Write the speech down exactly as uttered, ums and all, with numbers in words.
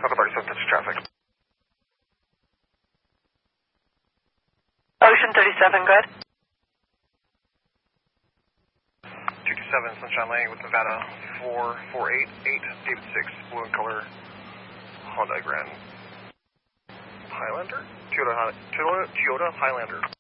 Echo thirty-seven, touch traffic. Ocean thirty-seven, good. two two seven, Sunshine Lane with Nevada four four eight eight, David six, blue and color, Honda Grand Highlander? Toyota, Toyota, Toyota Highlander.